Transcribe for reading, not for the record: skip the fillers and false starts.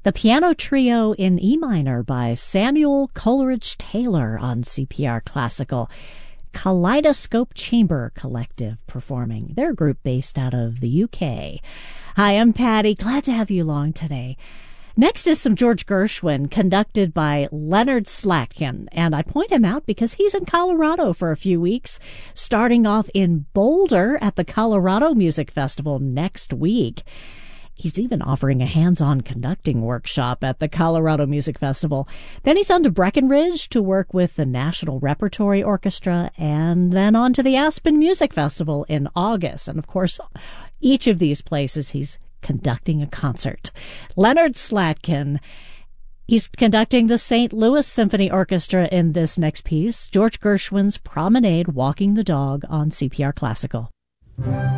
The Piano Trio in E minor by Samuel Coleridge Taylor on CPR Classical. Kaleidoscope Chamber Collective performing. They're a group based out of the UK. Hi, I'm Patty. Glad to have you along today. Next is some George Gershwin, conducted by Leonard Slatkin, and I point him out because he's in Colorado for a few weeks, starting off in Boulder at the Colorado Music Festival next week. He's even offering a hands-on conducting workshop at the Colorado Music Festival. Then he's on to Breckenridge to work with the National Repertory Orchestra, and then on to the Aspen Music Festival in August. And of course, each of these places he's conducting a concert. Leonard Slatkin, he's conducting the St. Louis Symphony Orchestra in this next piece, George Gershwin's Promenade Walking the Dog on CPR Classical.